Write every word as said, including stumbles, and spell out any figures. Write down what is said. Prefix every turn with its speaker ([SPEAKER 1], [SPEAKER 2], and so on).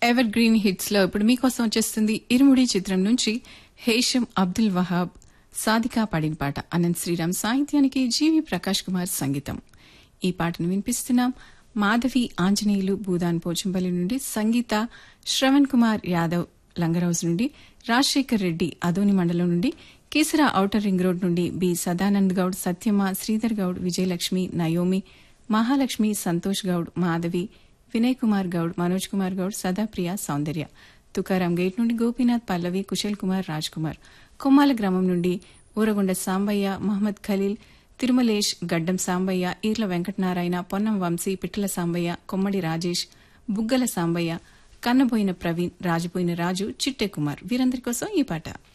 [SPEAKER 1] Ever green hits లో ఇప్పుడు మీకోసం వచ్చేస్తుంది ఇరుముడి చిత్రం నుంచి హేషం అబ్దుల్ వహాబ్ సాదికా పాడిన పాట. అనంత్ శ్రీరామ్ సాహిత్యానికి జీవి ప్రకాష్ కుమార్ సంగీతం. ఈ పాటను వినిపిస్తున్నాం. మాధవి ఆంజనేయులు భూదాన్ పోచంపల్లి నుండి, సంగీత శ్రవణ్ కుమార్ యాదవ్ లంగరౌజ్ నుండి, రాజశేఖర్ రెడ్డి అదోని మండలం నుండి, కీసరా ఔటర్ రింగ్ రోడ్ నుండి బి సదానంద్ గౌడ్, సత్యమ్మ, శ్రీధర్ గౌడ్, విజయలక్ష్మి, నయోమి, మహాలక్ష్మి, సంతోష్ గౌడ్, మాధవి, వినయ్ కుమార్ గౌడ్, మనోజ్ కుమార్ గౌడ్, సదాప్రియ, సౌందర్య, తుకారాం గేట్ నుండి గోపీనాథ్, పల్లవి, కుశల్ కుమార్, రాజ్ కుమార్, కొమ్మాల గ్రామం నుండి ఊరగొండ సాంబయ్య, మహమ్మద్ ఖలీల్, తిరుమలేష్, గడ్డం సాంబయ్య, ఈర్ల వెంకటనారాయణ, పొన్నం వంశీ, పిట్టల సాంబయ్య, కొమ్మడి రాజేష్, బుగ్గల సాంబయ్య, కన్నబోయిన ప్రవీణ్, రాజుపోయిన రాజు, చిట్టె కుమార్ వీరందరి కోసం ఈ పాట.